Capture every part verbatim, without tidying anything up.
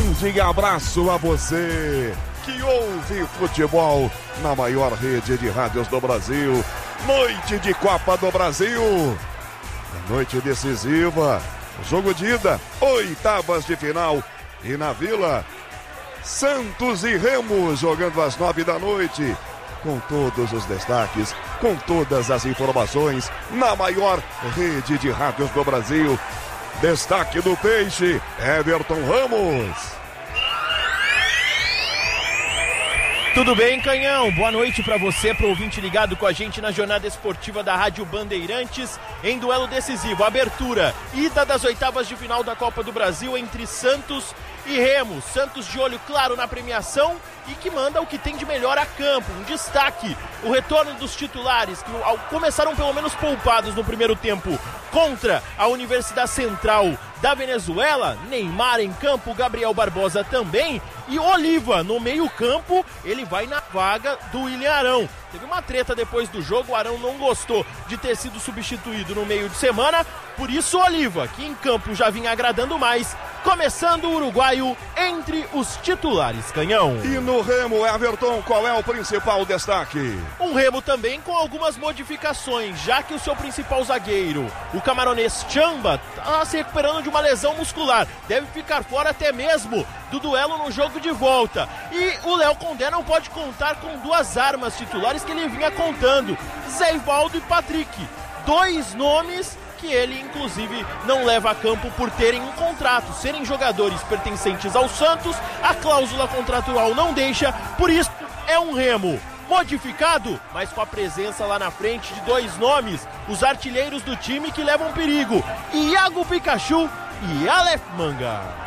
grande abraço a você que ouve futebol na maior rede de rádios do Brasil. Noite de Copa do Brasil. Noite decisiva. Jogo de ida, oitavas de final. E na Vila, Santos e Remo jogando às nove da noite. Com todos os destaques, com todas as informações, na maior rede de rádios do Brasil. Destaque do Peixe, Everton Ramos. Tudo bem, Canhão? Boa noite para você, pro ouvinte ligado com a gente na jornada esportiva da Rádio Bandeirantes, em duelo decisivo, abertura, ida das oitavas de final da Copa do Brasil entre Santos e Remo. Santos de olho claro na premiação e que manda o que tem de melhor a campo. Um destaque, o retorno dos titulares, que começaram pelo menos poupados no primeiro tempo contra a Universidade Central da Venezuela. Neymar em campo, Gabriel Barbosa também, e Oliva no meio campo, ele vai na vaga do William Arão. Teve uma treta depois do jogo, o Arão não gostou de ter sido substituído no meio de semana, por isso Oliva, que em campo já vinha agradando mais, começando o uruguaio entre os titulares, Canhão. E no Remo, Everton, qual é o principal destaque? Um Remo também com algumas modificações, já que o seu principal zagueiro, o camaronês Chamba, está se recuperando de uma lesão muscular, deve ficar fora até mesmo do duelo no jogo de volta. E o Léo Condé não pode contar com duas armas titulares que ele vinha contando, Zé Ivaldo e Patrick, dois nomes que ele inclusive não leva a campo por terem um contrato, serem jogadores pertencentes ao Santos, a cláusula contratual não deixa, por isso é um Remo modificado, mas com a presença lá na frente de dois nomes, os artilheiros do time que levam perigo, Iago Pikachu e Aleph Manga.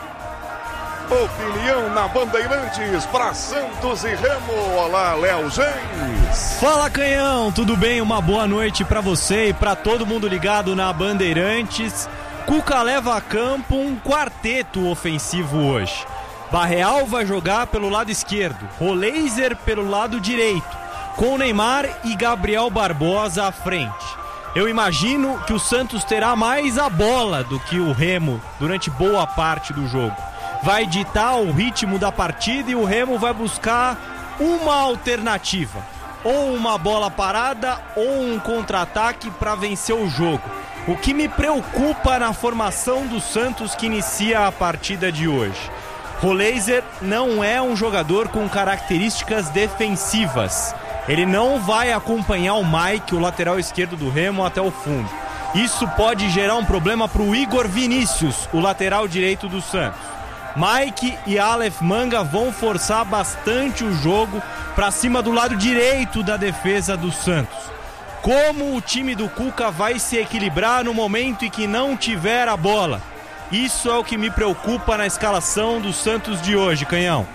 Opinião na Bandeirantes para Santos e Remo. Olá, Léo James. Fala, Canhão, tudo bem? Uma boa noite para você e para todo mundo ligado na Bandeirantes. Cuca leva a campo um quarteto ofensivo hoje. Barreal vai jogar pelo lado esquerdo, Roleiser pelo lado direito, com Neymar e Gabriel Barbosa à frente. Eu imagino que o Santos terá mais a bola do que o Remo durante boa parte do jogo. Vai ditar o ritmo da partida e o Remo vai buscar uma alternativa. Ou uma bola parada ou um contra-ataque para vencer o jogo. O que me preocupa na formação do Santos que inicia a partida de hoje. Roleiser não é um jogador com características defensivas. Ele não vai acompanhar o Mike, o lateral esquerdo do Remo, até o fundo. Isso pode gerar um problema para o Igor Vinícius, o lateral direito do Santos. Mike e Aleph Manga vão forçar bastante o jogo para cima do lado direito da defesa do Santos. Como o time do Cuca vai se equilibrar no momento em que não tiver a bola? Isso é o que me preocupa na escalação do Santos de hoje, Canhão.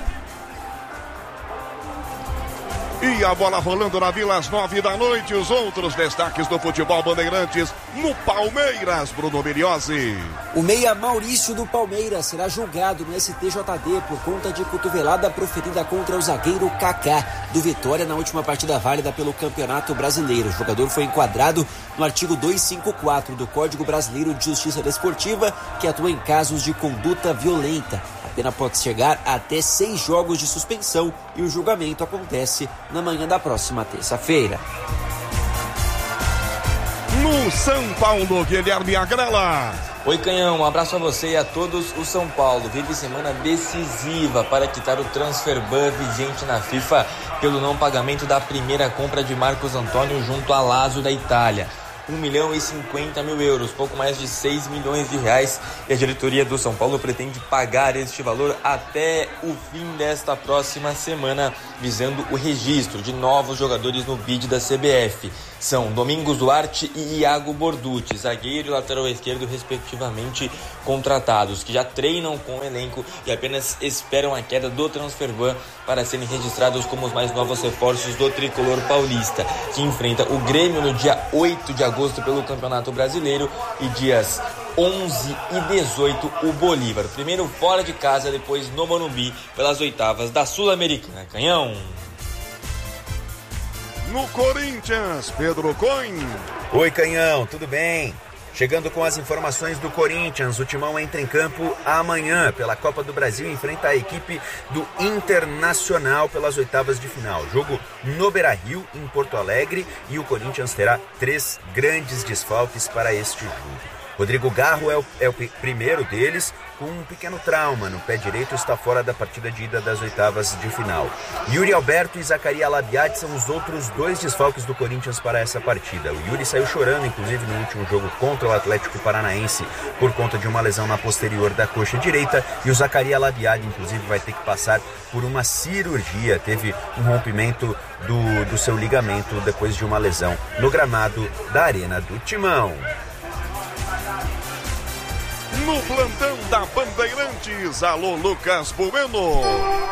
E a bola rolando na Vila às nove da noite. Os outros destaques do futebol Bandeirantes no Palmeiras, Bruno Miriozzi. O meia Maurício do Palmeiras será julgado no S T J D por conta de cotovelada proferida contra o zagueiro Kaká do Vitória na última partida válida pelo Campeonato Brasileiro. O jogador foi enquadrado no artigo duzentos e cinquenta e quatro do Código Brasileiro de Justiça Desportiva, que atua em casos de conduta violenta. A pena pode chegar até seis jogos de suspensão e o julgamento acontece na manhã da próxima terça-feira. No São Paulo, Guilherme Agrela. Oi, Canhão, um abraço a você e a todos. O São Paulo vive semana decisiva para quitar o transfer ban vigente na FIFA pelo não pagamento da primeira compra de Marcos Antônio junto a Lazio da Itália. um milhão e cinquenta mil euros, pouco mais de seis milhões de reais, e a diretoria do São Paulo pretende pagar este valor até o fim desta próxima semana, visando o registro de novos jogadores no bid da C B F. São Domingos Duarte e Iago Borducci, zagueiro e lateral esquerdo respectivamente, contratados, que já treinam com o elenco e apenas esperam a queda do transfer ban para serem registrados como os mais novos reforços do tricolor paulista, que enfrenta o Grêmio no dia oito de agosto pelo Campeonato Brasileiro e dias onze e dezoito o Bolívar. Primeiro fora de casa, depois no Morumbi pelas oitavas da Sul-Americana. Canhão. No Corinthians, Pedro Coin. Oi, Canhão, tudo bem? Chegando com as informações do Corinthians, o Timão entra em campo amanhã pela Copa do Brasil e enfrenta a equipe do Internacional pelas oitavas de final. Jogo no Beira-Rio, em Porto Alegre, e o Corinthians terá três grandes desfalques para este jogo. Rodrigo Garro é o, é o primeiro deles, com um pequeno trauma no pé direito, está fora da partida de ida das oitavas de final. Yuri Alberto e Zacarias Labiat são os outros dois desfalques do Corinthians para essa partida. O Yuri saiu chorando, inclusive, no último jogo contra o Atlético Paranaense, por conta de uma lesão na posterior da coxa direita, e o Zacarias Labiat, inclusive, vai ter que passar por uma cirurgia. Teve um rompimento do, do seu ligamento depois de uma lesão no gramado da Arena do Timão. No plantão da Bandeirantes, alô Lucas Bueno.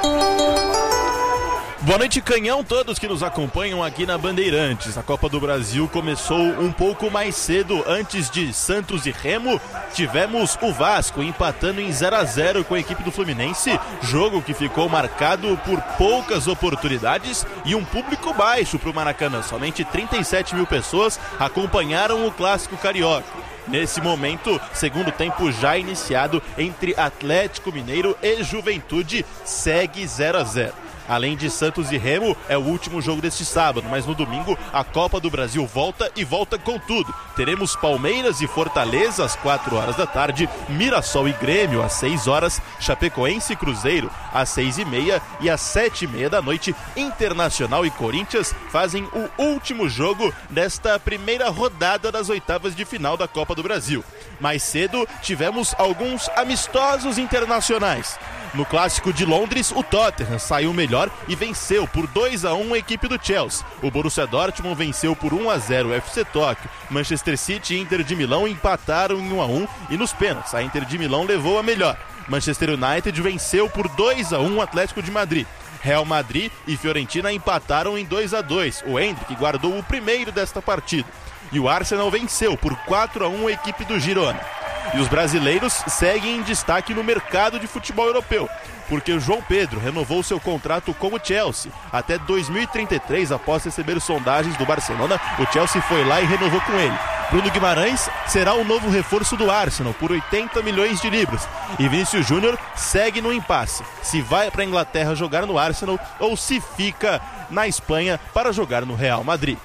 Boa noite, Canhão, todos que nos acompanham aqui na Bandeirantes. A Copa do Brasil começou um pouco mais cedo. Antes de Santos e Remo, tivemos o Vasco empatando em zero a zero com a equipe do Fluminense. Jogo que ficou marcado por poucas oportunidades e um público baixo para o Maracanã. Somente trinta e sete mil pessoas acompanharam o Clássico Carioca. Nesse momento, segundo tempo já iniciado entre Atlético Mineiro e Juventude, segue zero a zero. Além de Santos e Remo, é o último jogo deste sábado, mas no domingo a Copa do Brasil volta e volta com tudo. Teremos Palmeiras e Fortaleza às quatro horas da tarde, Mirassol e Grêmio às seis horas, Chapecoense e Cruzeiro às seis e meia e às sete e meia da noite, Internacional e Corinthians fazem o último jogo desta primeira rodada das oitavas de final da Copa do Brasil. Mais cedo tivemos alguns amistosos internacionais. No Clássico de Londres, o Tottenham saiu melhor e venceu por dois a um a equipe do Chelsea. O Borussia Dortmund venceu por um a zero o F C Tóquio. Manchester City e Inter de Milão empataram em um a um e nos pênaltis a Inter de Milão levou a melhor. Manchester United venceu por dois a um o Atlético de Madrid. Real Madrid e Fiorentina empataram em dois a dois. O Endrick guardou o primeiro desta partida. E o Arsenal venceu por quatro a um a equipe do Girona. E os brasileiros seguem em destaque no mercado de futebol europeu, porque o João Pedro renovou seu contrato com o Chelsea até dois mil e trinta e três. Após receber sondagens do Barcelona, o Chelsea foi lá e renovou com ele. Bruno Guimarães será o novo reforço do Arsenal por oitenta milhões de libras. E Vinícius Júnior segue no impasse, se vai para a Inglaterra jogar no Arsenal ou se fica na Espanha para jogar no Real Madrid.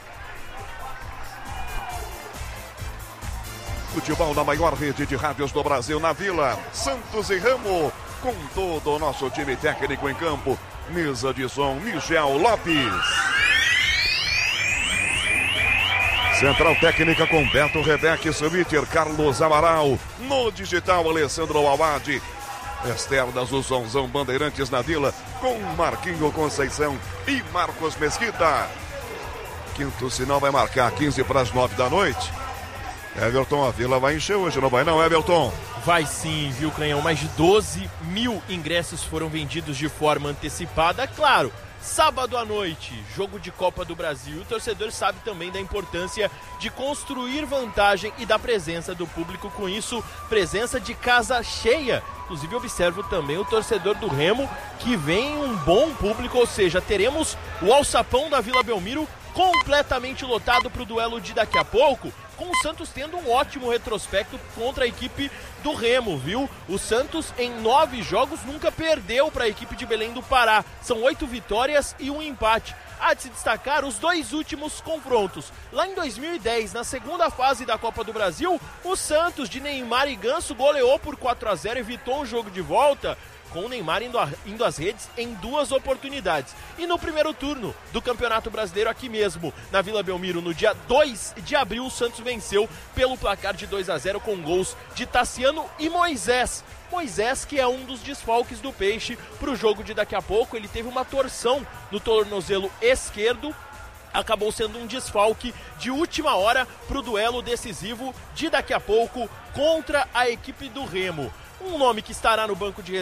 Futebol na maior rede de rádios do Brasil, na Vila. Santos e Remo, com todo o nosso time técnico em campo. Mesa de som, Michel Lopes. Central técnica com Beto Rebeque, Subiter, Carlos Amaral. No digital, Alessandro Awad. Externas, o Sonzão Bandeirantes na Vila, com Marquinho Conceição e Marcos Mesquita. Quinto sinal vai marcar quinze para as nove da noite. Everton, a Vila vai encher hoje, não vai não, Everton? Vai sim, viu, Canhão? Mais de doze mil ingressos foram vendidos de forma antecipada. Claro, sábado à noite, jogo de Copa do Brasil. O torcedor sabe também da importância de construir vantagem e da presença do público. Com isso, presença de casa cheia. Inclusive, observo também o torcedor do Remo, que vem um bom público, ou seja, teremos o alçapão da Vila Belmiro completamente lotado para o duelo de daqui a pouco, com o Santos tendo um ótimo retrospecto contra a equipe do Remo, viu? O Santos, em nove jogos, nunca perdeu para a equipe de Belém do Pará. São oito vitórias e um empate. Há de se destacar os dois últimos confrontos. Lá em dois mil e dez, na segunda fase da Copa do Brasil, o Santos de Neymar e Ganso goleou por quatro a zero, evitou o jogo de volta, com o Neymar indo, a, indo às redes em duas oportunidades. E no primeiro turno do Campeonato Brasileiro, aqui mesmo, na Vila Belmiro, no dia dois de abril, o Santos venceu pelo placar de dois a zero com gols de Tassiano e Moisés. Moisés, que é um dos desfalques do Peixe para o jogo de daqui a pouco. Ele teve uma torção no tornozelo esquerdo, acabou sendo um desfalque de última hora para o duelo decisivo de daqui a pouco contra a equipe do Remo. Um nome que estará no banco de